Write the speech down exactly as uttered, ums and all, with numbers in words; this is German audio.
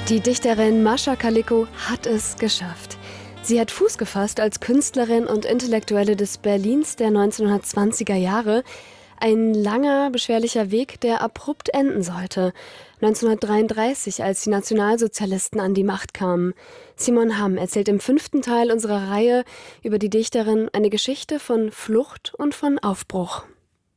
Die Dichterin Mascha Kalikow hat es geschafft. Sie hat Fuß gefasst als Künstlerin und Intellektuelle des Berlins der neunzehnhundertzwanziger Jahre. Ein langer, beschwerlicher Weg, der abrupt enden sollte. neunzehnhundertdreiunddreißig, als die Nationalsozialisten an die Macht kamen. Simon Hamm erzählt im fünften Teil unserer Reihe über die Dichterin eine Geschichte von Flucht und von Aufbruch.